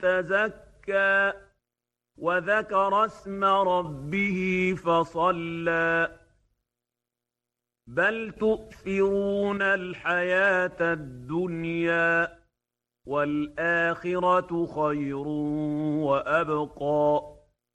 تزكى وذكر اسم ربه فصلى بل تؤثرون الحياة الدنيا والآخرة خير وأبقى